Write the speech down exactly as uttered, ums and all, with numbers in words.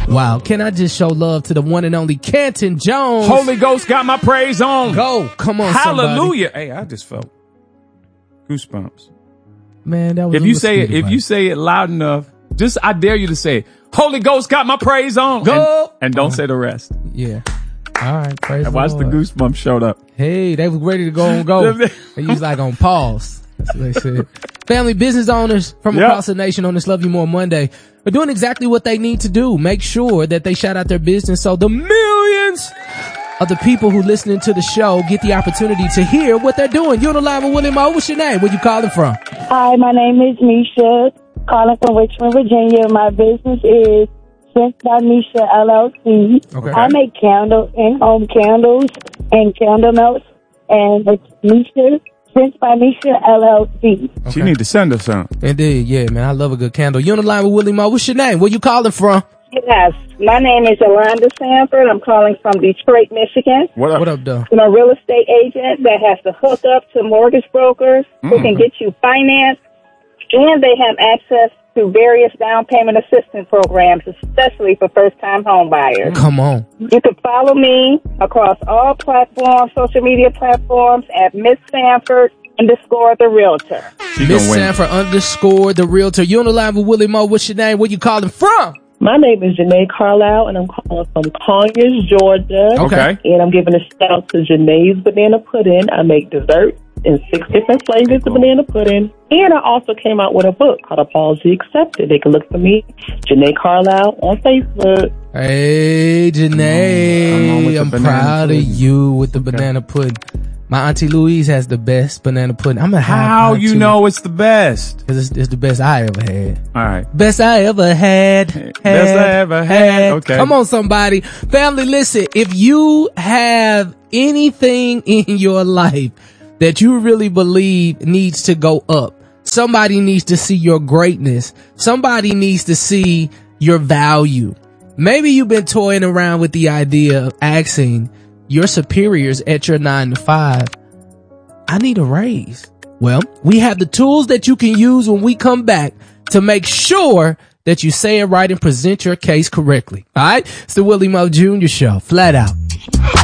Wow. Can I just show love to the one and only Canton Jones? Holy Ghost got my praise on. Go. Come on, Hallelujah. somebody. Hey, I just felt goosebumps. Man, that was If you say it, if you say it loud enough, just I dare you to say it. Holy Ghost got my praise on. Go. And, and don't say the rest. Yeah. All right. Praise I the watched the Lord. goosebumps showed up. Hey, they was ready to go and go. They was like on pause. That's what they said. Family business owners from Yep. across the nation on this Love You More Monday are doing exactly what they need to do. Make sure that they shout out their business so the millions of the people who listening to the show get the opportunity to hear what they're doing. You're on the line with Willie Mo. What's your name? Where you calling from? Hi, my name is Misha, calling from Richmond, Virginia. My business is Scents by Misha, L L C. Okay. I make candles and home candles and candle notes, and it's Misha, Scents by Misha, L L C. She need to send us some. Indeed. Yeah, man. I love a good candle. You're on the line with Willie Mo. What's your name? Where you calling from? Yes, my name is Yolanda Sanford. I'm calling from Detroit, Michigan. What up? What up, though? I'm a real estate agent that has to hook up to mortgage brokers who can get you financed, and they have access to various down payment assistance programs, especially for first-time home buyers. Come on. You can follow me across all platforms, social media platforms at Miss Sanford underscore the Realtor. She Miss gonna win. Sanford underscore the Realtor. You're on the line with Willie Mo. What's your name? Where you calling from? My name is Janae Carlisle, and I'm calling from Conyers, Georgia. Okay. And I'm giving a shout out to Janae's Banana Pudding. I make desserts in six different flavors of banana pudding. And I also came out with a book called Apology Accepted. They can look for me, Janae Carlisle, on Facebook. Hey, Come on Janae, with the I'm banana proud pudding. of you with the banana pudding. My auntie Louise has the best banana pudding. I'm gonna have How mine you too, know it's the best? 'cause it's, it's the best I ever had. All right. Best I ever had. had Best I ever had. Okay. Come on, somebody. Family, listen, if you have anything in your life that you really believe needs to go up, somebody needs to see your greatness. Somebody needs to see your value. Maybe you've been toying around with the idea of asking your superiors at your nine to five, I need a raise. Well, we have the tools that you can use when we come back to make sure that you say it right and present your case correctly. All right. It's the Willie Mo Junior Show. Flat out.